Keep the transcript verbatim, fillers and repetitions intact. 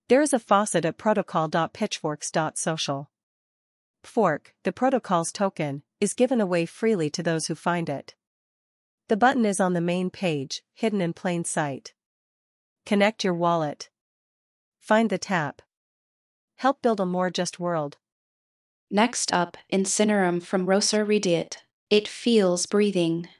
There is a faucet at protocol dot pitchforks dot social. Fork, the protocol's token, is given away freely to those who find it. The button is on the main page, hidden in plain sight. Connect your wallet. Find the tap. Help build a more just world. Next up, Incinerum from Roser Reddit. It feels breathing.